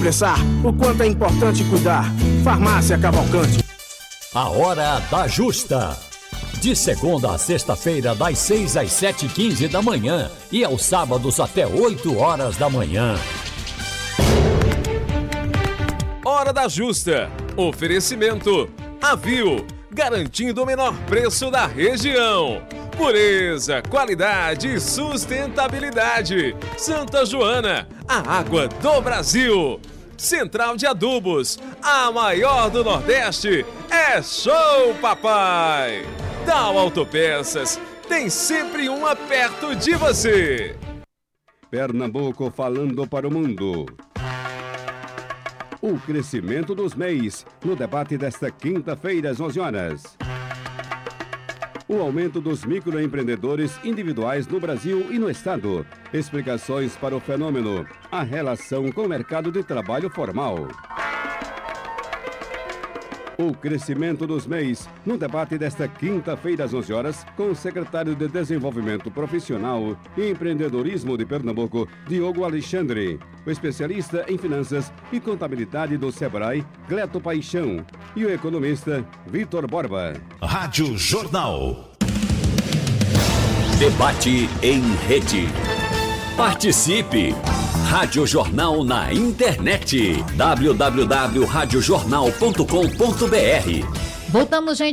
expressar o quanto é importante cuidar. Farmácia Cavalcante. A Hora da Justa. De segunda a sexta-feira, das 6 às 7h15 da manhã e aos sábados até 8 horas da manhã. Hora da Justa. Oferecimento Avil, garantindo o menor preço da região. Pureza, qualidade e sustentabilidade. Santa Joana, a água do Brasil. Central de Adubos, a maior do Nordeste. É show, papai! Dal Autopeças, tem sempre uma perto de você. Pernambuco falando para o mundo. O crescimento dos MEIs, no debate desta quinta-feira às 11 horas. O aumento dos microempreendedores individuais no Brasil e no Estado. Explicações para o fenômeno. A relação com o mercado de trabalho formal. O crescimento dos MEIs, no debate desta quinta-feira às 11 horas, com o secretário de Desenvolvimento Profissional e Empreendedorismo de Pernambuco, Diogo Alexandre, o especialista em finanças e contabilidade do Sebrae, Cleto Paixão, e o economista Vitor Borba. Rádio Jornal. Debate em rede. Participe! Rádio Jornal na internet. www.radiojornal.com.br. Voltamos, gente.